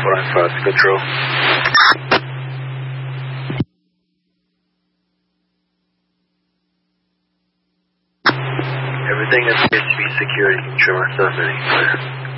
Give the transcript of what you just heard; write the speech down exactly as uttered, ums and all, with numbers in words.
four nine five to control. Everything appears to be security control. It's not very clear.